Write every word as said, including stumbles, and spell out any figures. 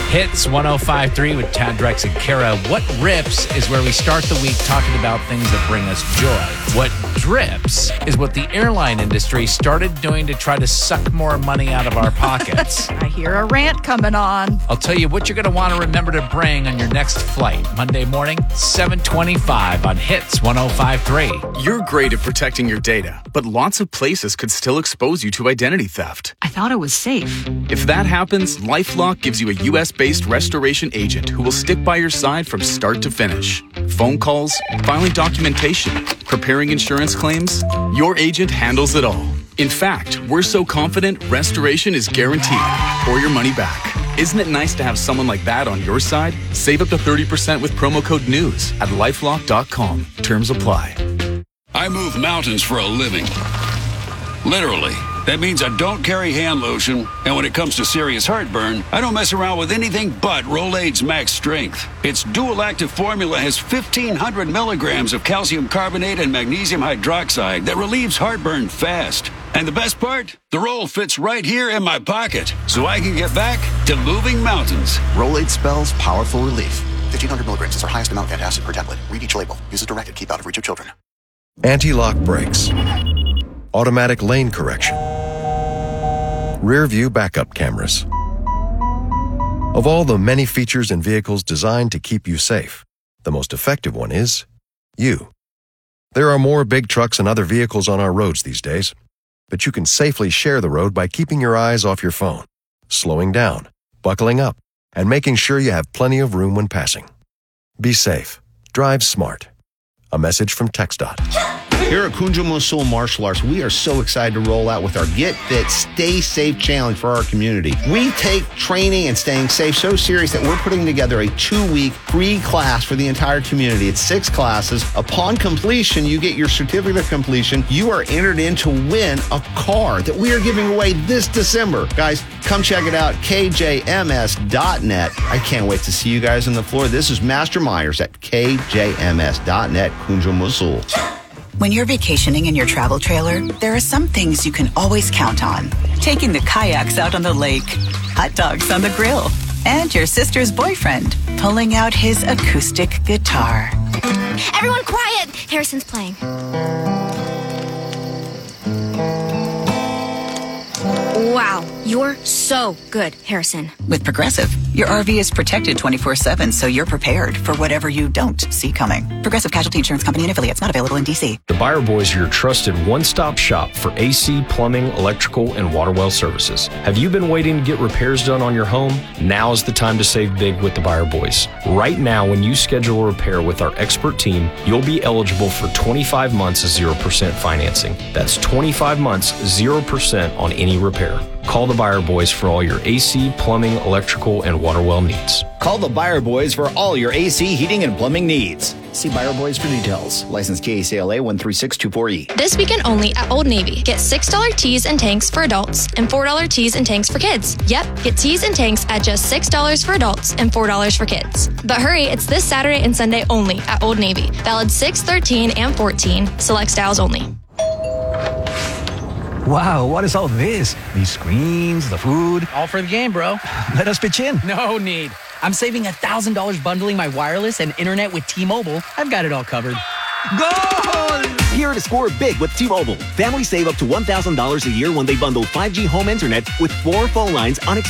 Hits one oh five point three with Tad, Drex, and Kara. What rips is where we start the week talking about things that bring us joy. What drips is what the airline industry started doing to try to suck more money out of our pockets. I hear a rant coming on. I'll tell you what you're going to want to remember to bring on your next flight. Monday morning, seven twenty-five on Hits one oh five point three. You're great at protecting your data, but lots of places could still expose you to identity theft. I thought it was safe. If that happens, LifeLock gives you a U S-based restoration agent who will stick by your side from start to finish. Phone calls, filing documentation, preparing insurance claims, your agent handles it all. In fact, we're so confident restoration is guaranteed or your money back. Isn't it nice to have someone like that on your side? Save up to thirty percent with promo code NEWS at lifelock dot com. Terms apply. I move mountains for a living. Literally. That means I don't carry hand lotion, and when it comes to serious heartburn, I don't mess around with anything but Rolaids Max Strength. Its dual-active formula has fifteen hundred milligrams of calcium carbonate and magnesium hydroxide that relieves heartburn fast. And the best part? The roll fits right here in my pocket, so I can get back to moving mountains. Rolaids spells powerful relief. fifteen hundred milligrams is our highest amount of antacid per tablet. Read each label. Use as directed. Keep out of reach of children. Anti-lock brakes. Automatic lane correction. Rear view backup cameras. Of all the many features in vehicles designed to keep you safe, the most effective one is you. There are more big trucks and other vehicles on our roads these days, but you can safely share the road by keeping your eyes off your phone, slowing down, buckling up, and making sure you have plenty of room when passing. Be safe. Drive smart. A message from TxDOT. Here at Kunjo Mosul Martial Arts, we are so excited to roll out with our Get Fit, Stay Safe challenge for our community. We take training and staying safe so serious that we're putting together a two-week free class for the entire community. It's six classes. Upon completion, you get your certificate of completion. You are entered in to win a car that we are giving away this December. Guys, come check it out, K J M S dot net. I can't wait to see you guys on the floor. This is Master Myers at K J M S dot net, Kunjo Mosul. When you're vacationing in your travel trailer, there are some things you can always count on. Taking the kayaks out on the lake, hot dogs on the grill, and your sister's boyfriend pulling out his acoustic guitar. Everyone quiet! Harrison's playing. Wow, you're so good, Harrison. With Progressive, your R V is protected twenty-four seven, so you're prepared for whatever you don't see coming. Progressive Casualty Insurance Company and affiliates, not available in D C. The Buyer Boys are your trusted one-stop shop for A C, plumbing, electrical, and water well services. Have you been waiting to get repairs done on your home? Now is the time to save big with the Buyer Boys. Right now, when you schedule a repair with our expert team, you'll be eligible for twenty-five months of zero percent financing. That's twenty-five months, zero percent on any repair. Call the Buyer Boys for all your A C, plumbing, electrical, and water well needs. Call the Buyer Boys for all your A C, heating, and plumbing needs. See Buyer Boys for details. License K A C L A one three six two four E. This weekend only at Old Navy. Get six dollars tees and tanks for adults and four dollars tees and tanks for kids. Yep, get tees and tanks at just six dollars for adults and four dollars for kids. But hurry, it's this Saturday and Sunday only at Old Navy. Valid six, thirteen, and fourteen. Select styles only. Wow, what is all this? These screens, the food. All for the game, bro. Let us pitch in. No need. I'm saving one thousand dollars bundling my wireless and internet with T-Mobile. I've got it all covered. Goal! Here to score big with T-Mobile. Families save up to one thousand dollars a year when they bundle five G home internet with four phone lines on